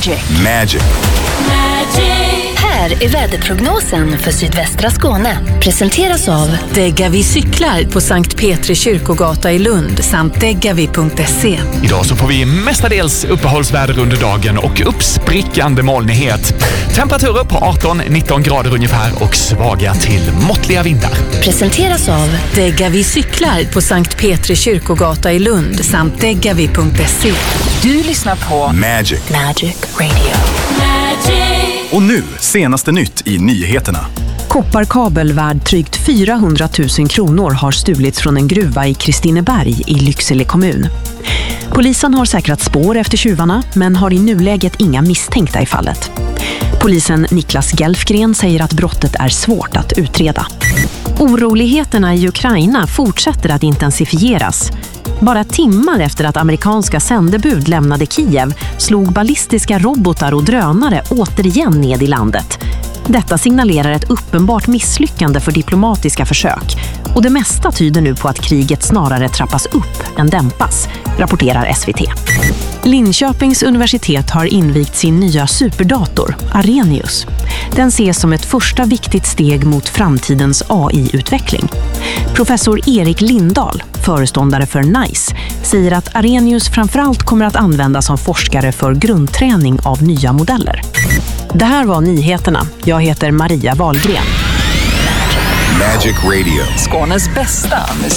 Magic. Här är väderprognosen för sydvästra Skåne. Presenteras av Degavi cyklar på Sankt Petri kyrkogata i Lund samt degavi.se. Idag så får vi mestadels uppehållsväder under dagen och uppsprickande molnighet. Temperaturer på 18-19 grader ungefär och svaga till måttliga vindar. Presenteras av Degavi cyklar på Sankt Petri kyrkogata i Lund samt degavi.se. Du lyssnar på Magic Radio. Och nu, senaste nytt i nyheterna. Kopparkabel värd drygt 400 000 kronor har stulits från en gruva i Kristineberg i Lycksele kommun. Polisen har säkrat spår efter tjuvarna men har i nuläget inga misstänkta i fallet. Polisen Niklas Gelfgren säger att brottet är svårt att utreda. Oroligheterna i Ukraina fortsätter att intensifieras. Bara timmar efter att amerikanska sändebud lämnade Kiev slog ballistiska robotar och drönare återigen ned i landet. Detta signalerar ett uppenbart misslyckande för diplomatiska försök. Och det mesta tyder nu på att kriget snarare trappas upp än dämpas, rapporterar SVT. Linköpings universitet har invigt sin nya superdator, Arrhenius. Den ses som ett första viktigt steg mot framtidens AI-utveckling. Professor Erik Lindahl, föreståndare för NICE, säger att Arrhenius framförallt kommer att användas som forskare för grundträning av nya modeller. Det här var nyheterna. Jag heter Maria Wahlgren. Radio. Skånes bästa musik.